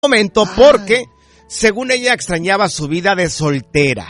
momento porque, según ella, extrañaba su vida de soltera.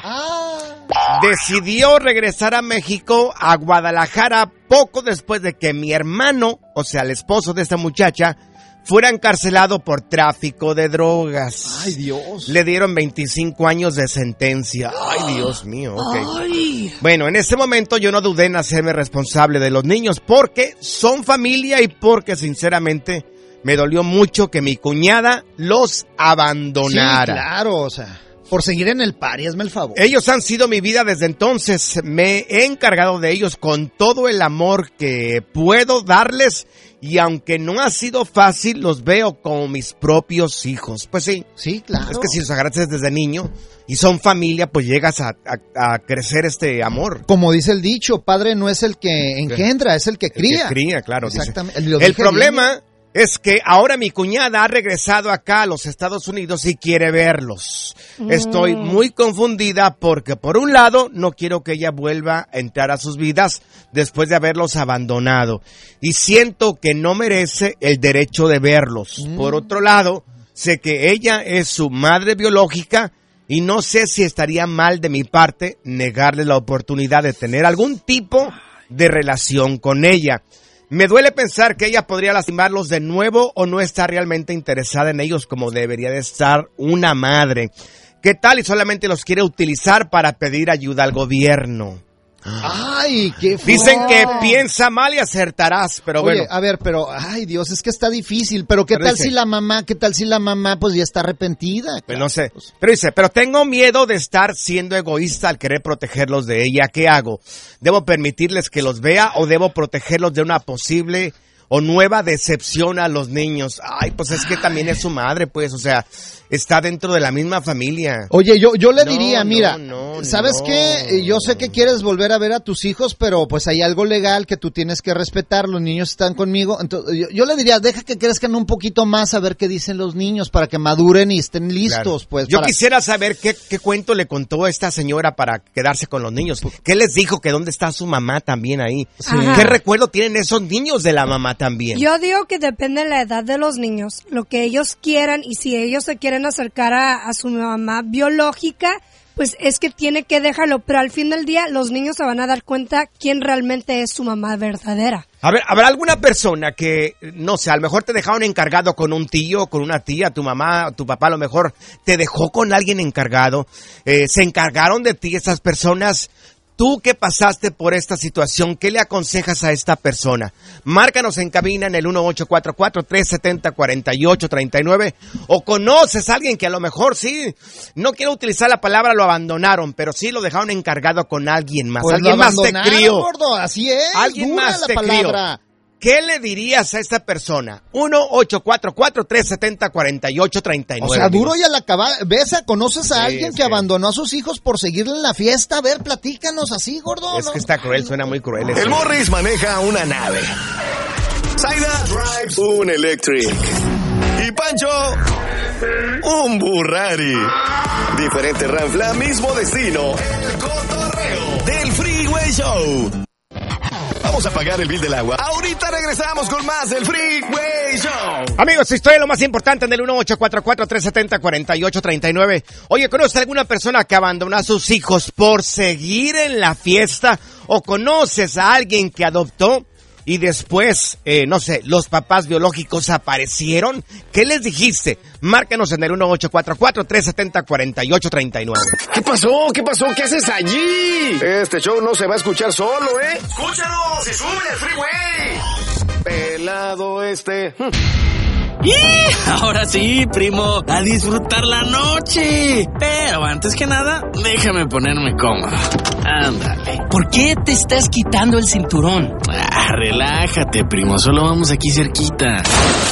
Decidió regresar a México, a Guadalajara, poco después de que mi hermano, o sea, el esposo de esta muchacha, fuera encarcelado por tráfico de drogas. ¡Ay, Dios! Le dieron 25 años de sentencia. ¡Ay, Dios mío! Okay. Bueno, en ese momento yo no dudé en hacerme responsable de los niños porque son familia y porque, sinceramente, me dolió mucho que mi cuñada los abandonara. Sí, claro, o sea, por seguir en el pari, hazme el favor. Ellos han sido mi vida desde entonces. Me he encargado de ellos con todo el amor que puedo darles. Y aunque no ha sido fácil, los veo como mis propios hijos. Pues sí. Sí, claro. Es que si los agarras desde niño y son familia, pues llegas a crecer este amor. Como dice el dicho, padre no es el que engendra, es el que cría. El que cría, claro. Exactamente. El problema es que ahora mi cuñada ha regresado acá a los Estados Unidos y quiere verlos. Estoy muy confundida porque, por un lado, no quiero que ella vuelva a entrar a sus vidas después de haberlos abandonado. Y siento que no merece el derecho de verlos. Por otro lado, sé que ella es su madre biológica y no sé si estaría mal de mi parte negarle la oportunidad de tener algún tipo de relación con ella. Me duele pensar que ella podría lastimarlos de nuevo o no está realmente interesada en ellos como debería de estar una madre. ¿Qué tal y solamente los quiere utilizar para pedir ayuda al gobierno? ¡Ay, qué fuerte! Dicen que piensa mal y acertarás, pero Oye, bueno. a ver, pero, ay Dios, es que está difícil, pero ¿qué tal si la mamá pues ya está arrepentida? Pues no sé, pero dice, pero tengo miedo de estar siendo egoísta al querer protegerlos de ella. ¿Qué hago? ¿Debo permitirles que los vea o debo protegerlos de una posible o nueva decepción a los niños? Ay, pues es que también es su madre, pues, o sea, está dentro de la misma familia. Oye, yo le diría, mira, ¿sabes qué? Yo sé que quieres volver a ver a tus hijos, pero pues hay algo legal que tú tienes que respetar, los niños están conmigo, entonces yo le diría, deja que crezcan un poquito más a ver qué dicen los niños para que maduren y estén listos, claro. Pues. Yo quisiera saber qué cuento le contó esta señora para quedarse con los niños. ¿Qué les dijo? Que dónde está su mamá también ahí. Sí. ¿Qué recuerdo tienen esos niños de la mamá también? Yo digo que depende de la edad de los niños, lo que ellos quieran, y si ellos se quieren acercar a su mamá biológica, pues es que tiene que dejarlo, pero al fin del día los niños se van a dar cuenta quién realmente es su mamá verdadera. A ver, ¿habrá alguna persona que, no sé, a lo mejor te dejaron encargado con un tío, con una tía, tu mamá, tu papá a lo mejor te dejó con alguien encargado, se encargaron de ti estas personas? Tú que pasaste por esta situación, ¿qué le aconsejas a esta persona? Márcanos en cabina en el 1844-370-4839 o conoces a alguien que a lo mejor sí, no quiero utilizar la palabra lo abandonaron, pero sí lo dejaron encargado con alguien más. Pues alguien más te crió. Gordo, así es. Alguien más te crió. ¿Qué le dirías a esta persona? 1-844-370-4839. O sea, duro y a la cabal. ¿Conoces a alguien que abandonó a sus hijos por seguirle en la fiesta? A ver, platícanos así, gordo. Es que está cruel, suena muy cruel. El Morris maneja una nave. Zaida drives un Electric. Y Pancho, un Burrari. Diferente ranfla, mismo destino. El cotorreo del Freeway Show. Vamos a pagar el bill del agua. Ahorita regresamos con más del Freeway Show. Amigos, esto es lo más importante en el 1844-370-4839. Oye, ¿conoces a alguna persona que abandonó a sus hijos por seguir en la fiesta? ¿O conoces a alguien que adoptó y después, no sé, los papás biológicos aparecieron? ¿Qué les dijiste? Márcanos en el 1844-370-4839. ¿Qué pasó? ¿Qué pasó? ¿Qué haces allí? Este show no se va a escuchar solo, ¿eh? ¡Escúchanos y sube el freeway! Pelado este. ¡Y! Ahora sí, primo, a disfrutar la noche. Pero antes que nada, déjame ponerme cómodo. Ándale. ¿Por qué te estás quitando el cinturón? Relájate, primo, solo vamos aquí cerquita.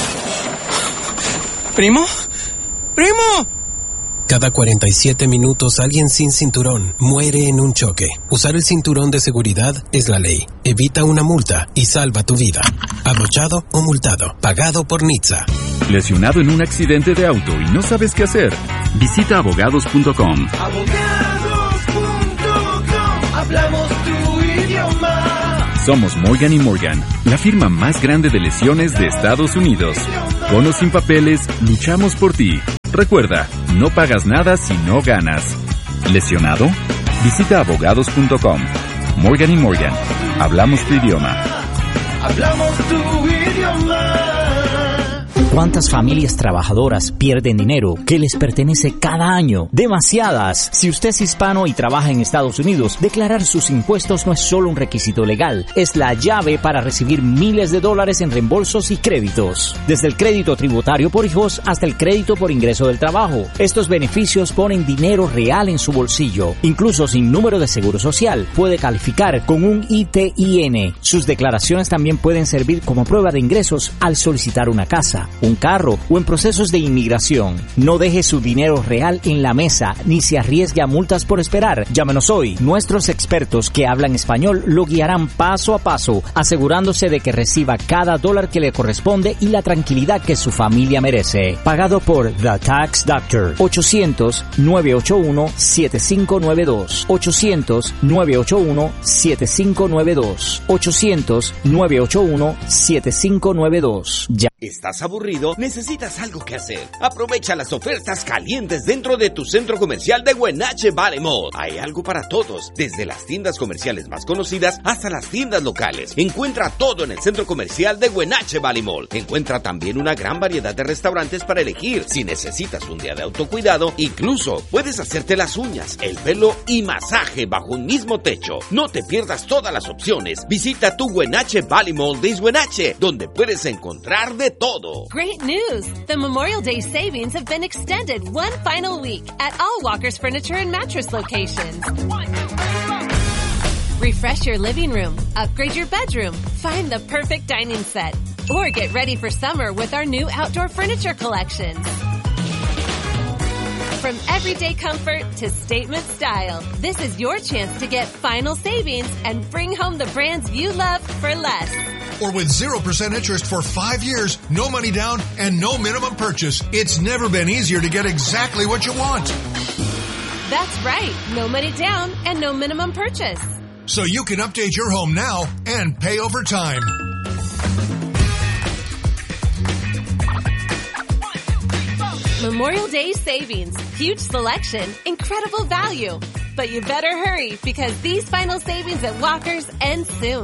¿Primo? ¡Primo! Cada 47 minutos alguien sin cinturón muere en un choque. Usar el cinturón de seguridad es la ley. Evita una multa y salva tu vida. Abrochado o multado. Pagado por NHTSA. ¿Lesionado en un accidente de auto y no sabes qué hacer? Visita abogados.com. Abogados.com. Hablamos tu idioma. Somos Morgan & Morgan, la firma más grande de lesiones de Estados Unidos. Con o sin papeles, luchamos por ti. Recuerda, no pagas nada si no ganas. ¿Lesionado? Visita abogados.com. Morgan & Morgan. Hablamos tu idioma. Hablamos tu idioma. ¿Cuántas familias trabajadoras pierden dinero que les pertenece cada año? Demasiadas. Si usted es hispano y trabaja en Estados Unidos, declarar sus impuestos no es solo un requisito legal, es la llave para recibir miles de dólares en reembolsos y créditos. Desde el crédito tributario por hijos hasta el crédito por ingreso del trabajo. Estos beneficios ponen dinero real en su bolsillo. Incluso sin número de seguro social, puede calificar con un ITIN. Sus declaraciones también pueden servir como prueba de ingresos al solicitar una casa, un carro o en procesos de inmigración. No deje su dinero real en la mesa ni se arriesgue a multas por esperar. Llámenos hoy. Nuestros expertos que hablan español lo guiarán paso a paso, asegurándose de que reciba cada dólar que le corresponde y la tranquilidad que su familia merece. Pagado por The Tax Doctor. 800-981-7592. 800-981-7592. 800-981-7592. ¿Estás aburrido? ¿Necesitas algo que hacer? Aprovecha las ofertas calientes dentro de tu centro comercial de Wenatchee Valley Mall. Hay algo para todos, desde las tiendas comerciales más conocidas hasta las tiendas locales. Encuentra todo en el centro comercial de Wenatchee Valley Mall. Encuentra también una gran variedad de restaurantes para elegir. Si necesitas un día de autocuidado, incluso puedes hacerte las uñas, el pelo y masaje bajo un mismo techo. No te pierdas todas las opciones. Visita tu Wenatchee Valley Mall de East Wenatchee, donde puedes encontrar de todo. Great news! The Memorial Day savings have been extended one final week at all Walker's Furniture and Mattress locations. Refresh your living room, upgrade your bedroom, find the perfect dining set, or get ready for summer with our new outdoor furniture collections. From everyday comfort to statement style, this is your chance to get final savings and bring home the brands you love for less. Or with 0% interest for 5 years, no money down, and no minimum purchase. It's never been easier to get exactly what you want. That's right. No money down and no minimum purchase. So you can update your home now and pay over time. Memorial Day savings, huge selection, incredible value. But you better hurry because these final savings at Walker's end soon.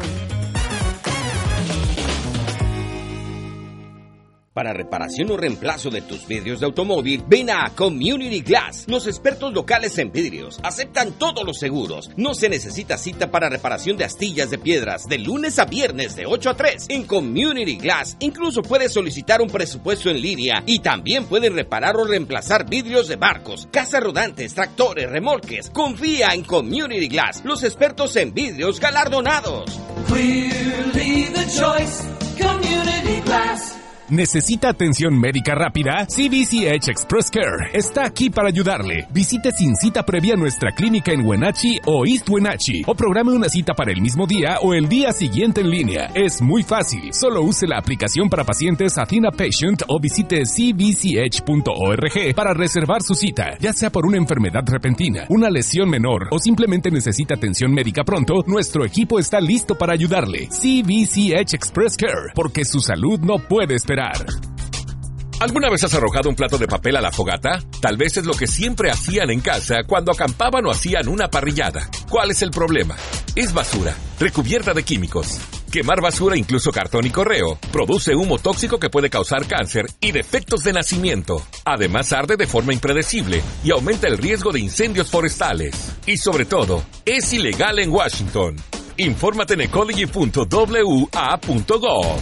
Para reparación o reemplazo de tus vidrios de automóvil, ven a Community Glass. Los expertos locales en vidrios aceptan todos los seguros. No se necesita cita para reparación de astillas de piedras de lunes a viernes de 8 a 3. En Community Glass incluso puedes solicitar un presupuesto en línea y también pueden reparar o reemplazar vidrios de barcos, casas rodantes, tractores, remolques. Confía en Community Glass, los expertos en vidrios galardonados. Clearly the choice, Community Glass. ¿Necesita atención médica rápida? CBCH Express Care está aquí para ayudarle. Visite sin cita previa nuestra clínica en Wenatchee o East Wenatchee o programe una cita para el mismo día o el día siguiente en línea. Es muy fácil. Solo use la aplicación para pacientes Athena Patient o visite cbch.org para reservar su cita. Ya sea por una enfermedad repentina, una lesión menor o simplemente necesita atención médica pronto, nuestro equipo está listo para ayudarle. CBCH Express Care, porque su salud no puede esperar. ¿Alguna vez has arrojado un plato de papel a la fogata? Tal vez es lo que siempre hacían en casa cuando acampaban o hacían una parrillada. ¿Cuál es el problema? Es basura, recubierta de químicos. Quemar basura, incluso cartón y correo, produce humo tóxico que puede causar cáncer y defectos de nacimiento. Además, arde de forma impredecible y aumenta el riesgo de incendios forestales. Y sobre todo, es ilegal en Washington. Infórmate en ecology.wa.gov.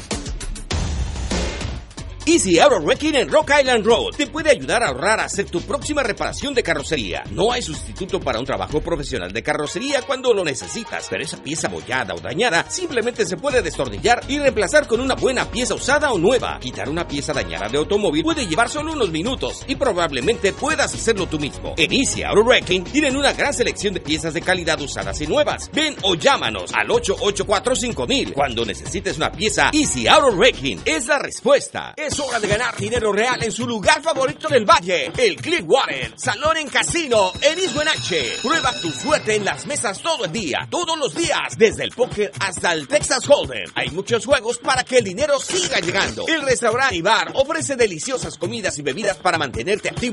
Easy Auto Wrecking en Rock Island Road te puede ayudar a ahorrar a hacer tu próxima reparación de carrocería. No hay sustituto para un trabajo profesional de carrocería cuando lo necesitas, pero esa pieza abollada o dañada simplemente se puede destornillar y reemplazar con una buena pieza usada o nueva. Quitar una pieza dañada de automóvil puede llevar solo unos minutos y probablemente puedas hacerlo tú mismo. En Easy Auto Wrecking tienen una gran selección de piezas de calidad usadas y nuevas. Ven o llámanos al 884-5000. Cuando necesites una pieza, Easy Auto Wrecking es la respuesta. Es hora de ganar dinero real en su lugar favorito del valle, el Clearwater, salón en casino en East Wenatchee. Prueba tu suerte en las mesas todo el día, todos los días, desde el póker hasta el Texas Hold'em. Hay muchos juegos para que el dinero siga llegando. El restaurante y bar ofrece deliciosas comidas y bebidas para mantenerte activo